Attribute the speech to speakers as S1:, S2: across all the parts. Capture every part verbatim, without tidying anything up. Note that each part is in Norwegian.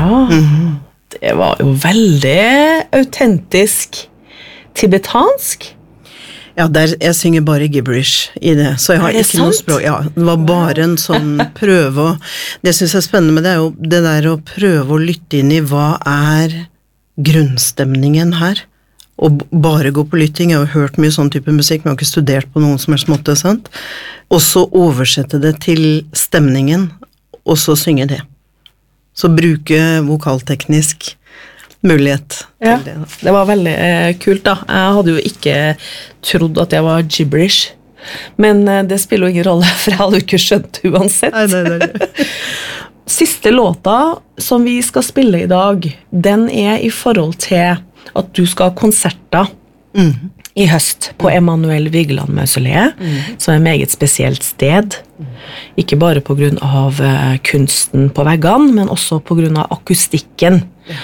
S1: Ja, mm-hmm. Det var jo veldig autentisk tibetansk.
S2: Ja, der, jeg synger bare gibberish I det, så jeg har
S1: er det
S2: ikke noe språk. Ja, det var bare en sånn prøve å, det synes jeg er spennende med det, er jo det der å prøve å lytte inn I hva er grunnstemningen her, og bare gå på lytting. Jeg har hørt mye sånn type musikk, men jeg har ikke studert på noen som helst måte, sant? Og så oversette det til stemningen, og så synge det. Så bruke vokalteknisk mulighet til
S1: ja,
S2: det. Da.
S1: Det var veldig eh, kult da. Jeg hadde jo ikke trodd at jeg var gibberish, men eh, det spiller jo ingen rolle, for jeg hadde jo ikke skjønt uansett.
S2: Nei, nei, nei.
S1: Siste låta som vi skal spille I dag, den er I forhold til at du skal ha konserter mm. I høst på Emanuel Vigeland Mausoleet, mm. som er et meget spesielt sted. Mm. Ikke bare på grunn av uh, kunsten på veggene, men også på grunn av akustikken. Ja.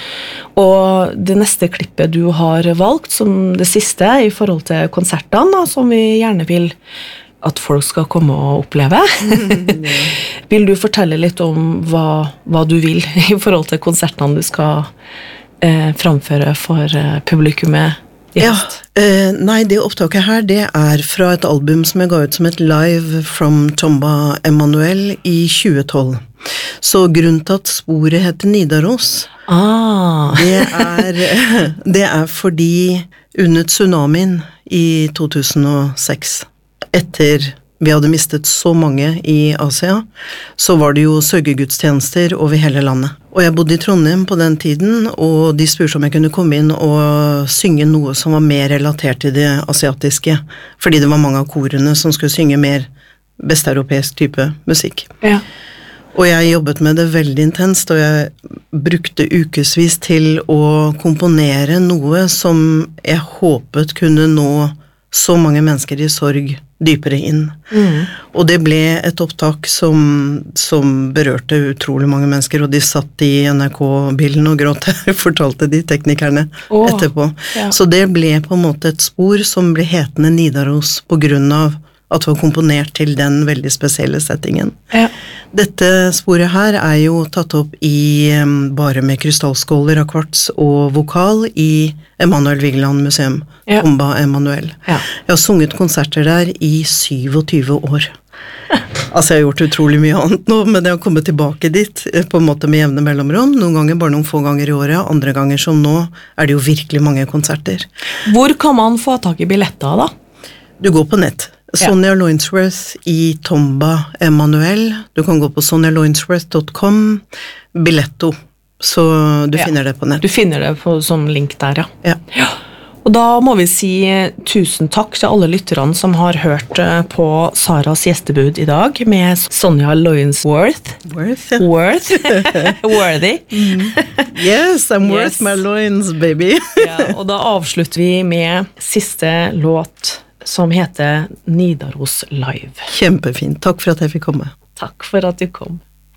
S1: Og det neste klippet du har valgt som det siste I forhold til konsertene, da, som vi gjerne vil at folk skal komme og oppleve. Mm, ja. Vil du fortelle litt om hva, hva du vil I forhold til konsertene du skal eh, framføre for eh, publikummet I høst?
S2: Ja, eh, nei, det opptaket her, det er fra et album som jeg ga ut som et Live from Tomba Emanuel I tjue tolv. Så grunnen til at sporet heter Nidaros,
S1: ah.
S2: det, er, det er fordi under tsunamien I to tusen og seks, etter vi hadde mistet så mange I Asia, så var det jo sørgegudstjenester over hele landet. Og jeg bodde I Trondheim på den tiden, og de spurte om jeg kunne komme inn og synge noe som var mer relatert til det asiatiske, fordi det var mange av korene som skulle synge mer vesteuropeisk type musikk.
S1: Ja.
S2: Og jeg jobbet med det veldig intenst, og jeg brukte ukesvis til å komponere noe som jeg håpet kunne nå så mange mennesker I sorg dypere inn. Mm. Og det ble et opptak som, som berørte utrolig mange mennesker, og de satt I N R K-bilen og gråt, fortalte de teknikerne oh, etterpå. Ja. Så det ble på en måte et spor som ble hetende Nidaros på grunn av at det var komponert til den veldig spesielle settingen. Ja. Dette sporet her er jo tatt opp I um, bare med krystallskåler av kvarts og vokal I Emanuel Vigeland Museum, ja. Tomba Emanuel. Ja. Jeg har sunget konserter der I syvogtyve år. Altså jeg har gjort utrolig mye annet nå, men jeg har kommet tilbake dit på en måte med jevne mellomrom. Noen ganger bare noen få ganger I året, andre ganger som nå er det jo virkelig mange konserter.
S1: Hvor kan man få tak I billetter da?
S2: Du går på nett. Sonja Loinsworth I Tomba Emanuel. Du kan gå på sonja loinsworth dot com, Biletto, så du ja. Finner det på nett.
S1: Du finner det på, som link der, ja.
S2: Ja.
S1: Ja. Og da må vi si tusen takk til alle lytterne som har hørt på Saras gjestebud I dag med Sonja Loinsworth.
S2: Worth, ja.
S1: Worth. Worthy.
S2: Mm. Yes, I'm yes. Worth my loins, baby.
S1: Ja, og da avslutter vi med siste låt som heter Nidaros Live.
S2: Kjempefint. Takk for at jeg fikk komme.
S1: Takk for at du kom.